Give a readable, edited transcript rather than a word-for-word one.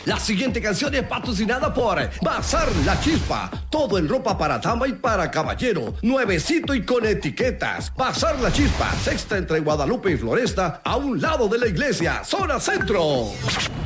La siguiente canción es patrocinada por Bazar La Chispa. Todo en ropa para dama y para caballero. Nuevecito y con etiquetas. Bazar La Chispa, sexta entre Guadalupe y Floresta, a un lado de la iglesia, zona centro.